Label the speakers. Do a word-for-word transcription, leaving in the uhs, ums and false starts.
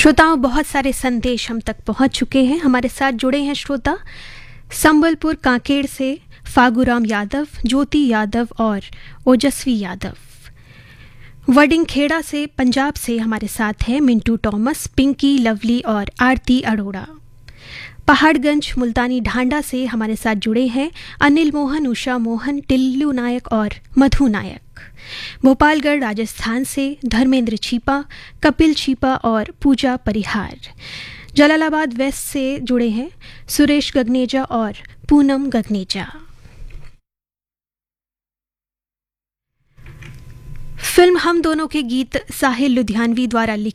Speaker 1: श्रोताओं, बहुत सारे संदेश हम तक पहुंच चुके हैं। हमारे साथ जुड़े हैं श्रोता संबलपुर कांकेड़ से फागुराम यादव, ज्योति यादव और ओजस्वी यादव। वडिंग खेड़ा से पंजाब से हमारे साथ हैं मिंटू टॉमस, पिंकी, लवली और आरती अरोड़ा। पहाड़गंज मुल्तानी ढांडा से हमारे साथ जुड़े हैं अनिल मोहन, उषा मोहन, टिल्लू नायक और मधु नायक। भोपालगढ़ राजस्थान से धर्मेंद्र छीपा, कपिल छीपा और पूजा परिहार। जलालाबाद वेस्ट से जुड़े हैं सुरेश गगनेजा और पूनम गगनेजा। फिल्म हम दोनों के गीत साहिल लुधियानवी द्वारा लिखे